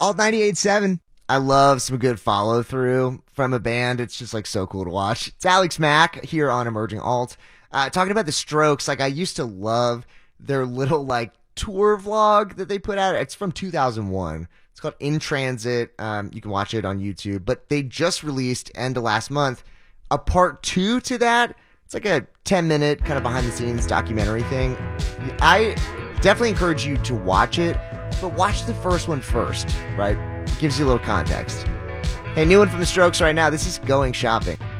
Alt 98.7. I love some good follow through from a band. It's just like so cool to watch. It's Alex Mack here on Emerging Alt. Talking about the Strokes, like I used to love their little like tour vlog that they put out. It's from 2001. It's called In Transit. You can watch it on YouTube. But they just released end of last month a part 2 to that. It's like a 10-minute kind of behind the scenes documentary thing. I definitely encourage you to watch it, but watch the first one first, right? It gives you a little context. Hey, new one from the Strokes right now. This is Going Shopping.